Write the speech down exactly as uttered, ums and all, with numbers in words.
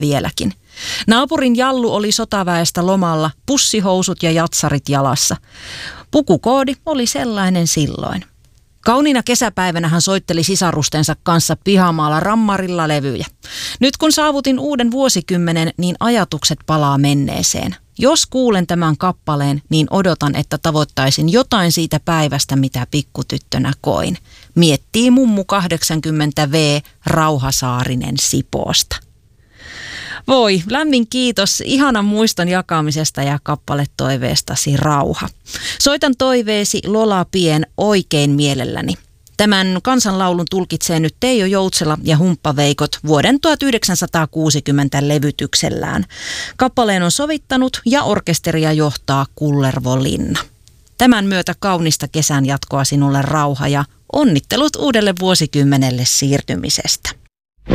vieläkin. Naapurin Jallu oli sotaväestä lomalla, pussihousut ja jatsarit jalassa. Pukukoodi oli sellainen silloin. Kauniina kesäpäivänä hän soitteli sisarustensa kanssa pihamaalla rammarilla levyjä. Nyt kun saavutin uuden vuosikymmenen, niin ajatukset palaa menneeseen. Jos kuulen tämän kappaleen, niin odotan, että tavoittaisin jotain siitä päivästä, mitä pikkutyttönä koin. Miettii mummu kahdeksankymmentä vuotias Rauhasaarinen Sipoosta. Voi, lämmin kiitos ihanan muiston jakamisesta ja kappaletoiveestasi Rauha. Soitan toiveesi Lola Pien oikein mielelläni. Tämän kansanlaulun tulkitsee nyt Teijo Joutsela ja Humppaveikot vuoden tuhatyhdeksänsataakuusikymmentä levytyksellään. Kappaleen on sovittanut ja orkesteria johtaa Kullervo Linna. Tämän myötä kaunista kesän jatkoa sinulle Rauha ja onnittelut uudelle vuosikymmenelle siirtymisestä.